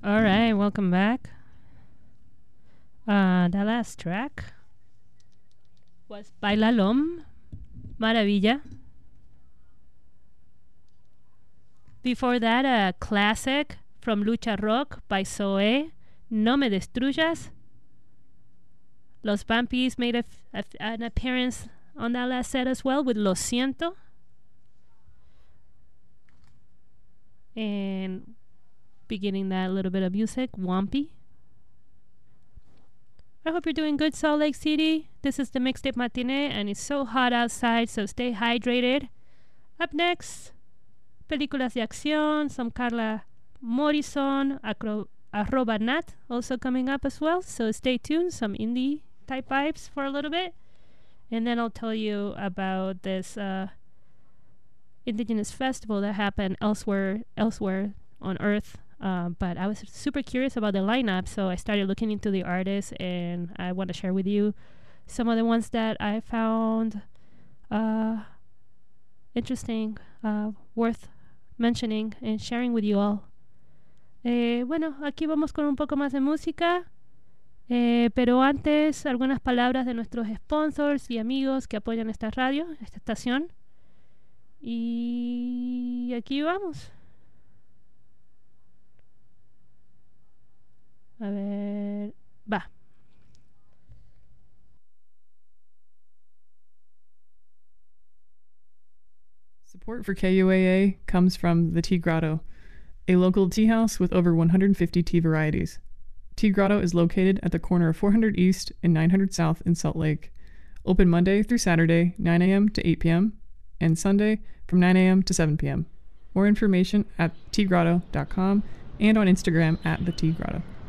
All right, welcome back. The last track was Bailalom, Maravilla. Before that, a classic from Lucha Rock by Zoé, No Me Destruyas. Los Vampis made an appearance on that last set as well with Lo Siento. And beginning that little bit of music, Wampy. I hope you're doing good, Salt Lake City. This is the Mixtape Matinee, and it's so hot outside, so stay hydrated. Up next, películas de acción, some Carla Morrison, arroba Nat, also coming up as well. So stay tuned, some indie type vibes for a little bit. And then I'll tell you about this indigenous festival that happened elsewhere on Earth. But I was super curious about the lineup, so I started looking into the artists, and I want to share with you some of the ones that I found interesting, worth mentioning and sharing with you all. Bueno, aquí vamos con un poco más de música, pero antes algunas palabras de nuestros sponsors y amigos que apoyan esta radio, esta estación. Y aquí vamos. A ver, va. Support for KUAA comes from the Tea Grotto, a local tea house with over 150 tea varieties. Tea Grotto is located at the corner of 400 East and 900 South in Salt Lake. Open Monday through Saturday, 9 a.m. to 8 p.m., and Sunday from 9 a.m. to 7 p.m. More information at teagrotto.com and on Instagram at the Tea Grotto.